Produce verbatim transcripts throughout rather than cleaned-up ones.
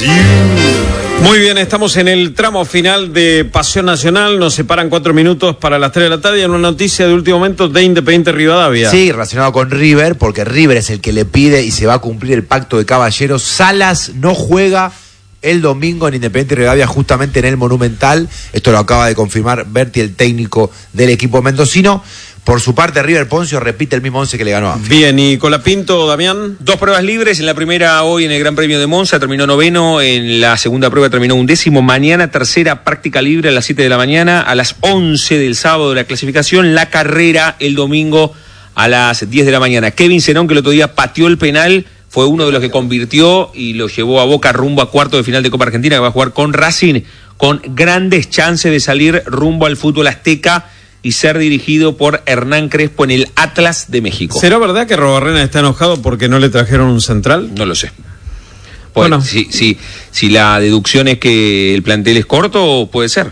Muy bien, estamos en el tramo final de Pasión Nacional. Nos separan cuatro minutos para las tres de la tarde. Y en una noticia de último momento de Independiente Rivadavia. Sí, relacionado con River, porque River es el que le pide y se va a cumplir el pacto de caballeros. Salas no juega el domingo en Independiente Rivadavia, justamente en el Monumental. Esto lo acaba de confirmar Berti, el técnico del equipo mendocino. Por su parte, River Poncio repite el mismo once que le ganó a Banfield. Bien, y Colapinto, Damián. Dos pruebas libres, en la primera hoy en el Gran Premio de Monza, terminó noveno, en la segunda prueba terminó undécimo, mañana tercera práctica libre a las siete de la mañana, a las once del sábado de la clasificación, la carrera el domingo a las diez de la mañana. Kevin Zenón, que el otro día pateó el penal, fue uno de los que convirtió y lo llevó a Boca rumbo a cuarto de final de Copa Argentina, que va a jugar con Racing, con grandes chances de salir rumbo al fútbol azteca y ser dirigido por Hernán Crespo en el Atlas de México. ¿Será verdad que Robarrena está enojado porque no le trajeron un central? No lo sé. Pues, bueno, si, si, si la deducción es que el plantel es corto, puede ser.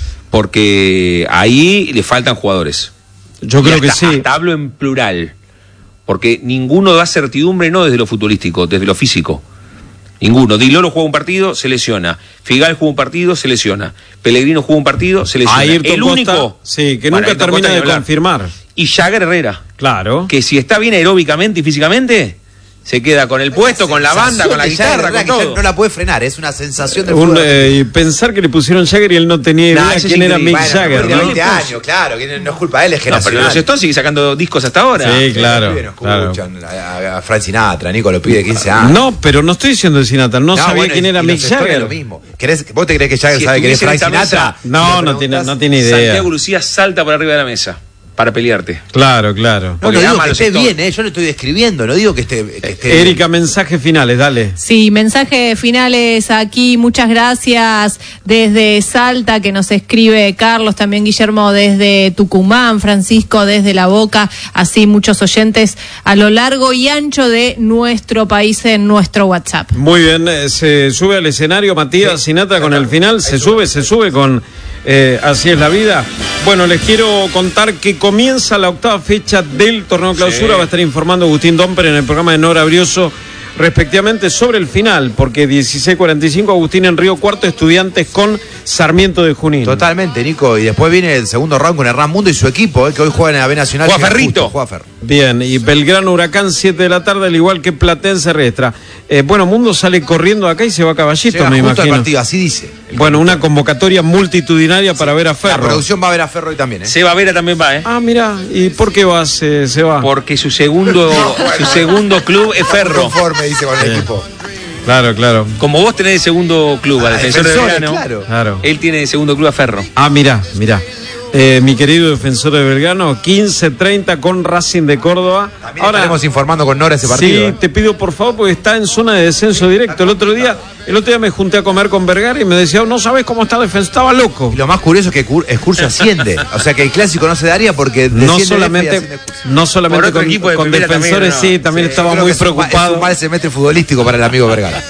Porque ahí le faltan jugadores. Yo creo hasta, que sí. Hasta hablo en plural. Porque ninguno da certidumbre, no desde lo futbolístico, desde lo físico. Ninguno. Di Loro juega un partido, se lesiona. Figal juega un partido, se lesiona. Pellegrino juega un partido, se lesiona. Ayrton el Costa, único. Sí, que bueno, nunca Ayrton termina Costa de confirmar. Y Jagger Herrera. Claro. Que si está bien aeróbicamente y físicamente, se queda con el puesto, con la banda, con la guitarra, con todo. No la puede frenar, es una sensación de Un, fútbol. eh, y pensar que le pusieron Jagger y él no tenía idea Nah, quién era Mick bueno, Jagger, tiene ¿no? veinte años, claro, que no es culpa de él, es No, generacional. pero los Stones sigue sacando discos hasta ahora. Sí, claro. Los pibes no escuchan, claro. A, a Frank Sinatra, Nico, los pibes de quince años. No, pero no estoy diciendo de Sinatra, no, no sabía bueno, quién y, era y Mick los Stones Jagger. es lo mismo. ¿Querés, ¿Vos te crees que Jagger Si sabe quién es Frank estuviese en esta Sinatra? mesa, No, no tiene, no tiene idea. Santiago Lucía salta por arriba de la mesa para pelearte. Claro, claro. No, Porque no digo ama que los esté Stones. bien, eh, yo lo estoy describiendo, no digo que esté, que esté Erika, mensajes finales, dale. Sí, mensajes finales aquí, muchas gracias desde Salta que nos escribe Carlos, también Guillermo desde Tucumán, Francisco desde La Boca, así muchos oyentes a lo largo y ancho de nuestro país en nuestro WhatsApp. Muy bien, eh, se sube al escenario Matías Sí. Sinatra con el final, se sube, se sube con eh, Así es la vida. Bueno, les quiero contar que comienza la octava fecha del torneo clausura, Sí. va a estar informando Agustín Domper en el programa de Nora Brioso respectivamente sobre el final, porque dieciséis cuarenta y cinco Agustín en Río Cuarto, Estudiantes con Sarmiento de Junín. Totalmente, Nico, y después viene el segundo round con Hernán Mundo y su equipo, eh, que hoy juega en la B Nacional. Juega Ferrito. Justo, juega Ferro. Bien, y Belgrano Huracán siete de la tarde, al igual que Platense Riestra. Eh, bueno, Mundo sale corriendo acá y se va a Caballito, Llega me justo al imagino. partido, así dice. Bueno, una convocatoria multitudinaria para ver a La Ferro. producción va a ver a Ferro hoy también, ¿eh? Seba Vera también va, ¿eh? Ah, mira, ¿y por qué vas, eh, se va? Porque su segundo, su segundo club es Ferro. Conforme, dice, con el equipo. Claro, claro. Como vos tenés de segundo club a Ah, Defensor de Defensores, Belgrano, claro. Claro. él tiene de segundo club a Ferro. Ah, mirá, mirá. Eh, mi querido Defensor de Belgrano, quince treinta con Racing de Córdoba. También estaremos informando con Nora ese sí, partido. ¿eh? te pido por favor, porque está en zona de descenso directo. El otro día, el otro día me junté a comer con Vergara y me decía, oh, no sabes cómo está Defensor, estaba loco. Y lo más curioso es que Cur- Escurso asciende. O sea que el clásico no se daría porque No desciende solamente, F y asciende Escurso. no solamente Por otro con, equipo de con primera defensores, también, ¿no? sí, también Sí, estaba yo creo muy que es un ma- preocupado. Es un mal semestre futbolístico para el amigo Vergara.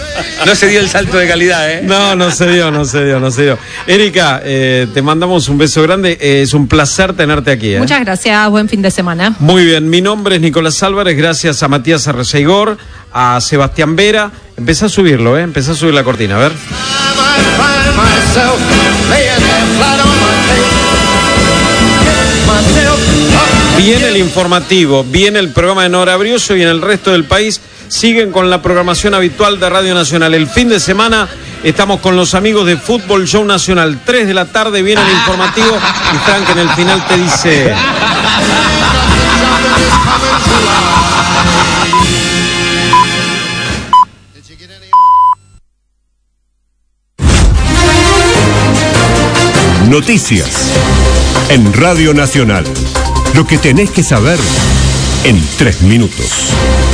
No se dio el salto de calidad, ¿eh? No, no se dio, no se dio, no se dio. Erika, eh, te mandamos un beso grande. Eh, es un placer tenerte aquí. ¿eh? Muchas gracias, buen fin de semana. Muy bien, mi nombre es Nicolás Álvarez, gracias a Matías Arreceigor, a Sebastián Vera. Empezá a subirlo, ¿eh? Empezá a subir la cortina, a ver. Viene el informativo, viene el programa de Nora Brioso y en el resto del país siguen con la programación habitual de Radio Nacional. El fin de semana estamos con los amigos de Fútbol Show Nacional. tres de la tarde viene el informativo y Frank en el final te dice... Noticias en Radio Nacional. Lo que tenés que saber en tres minutos.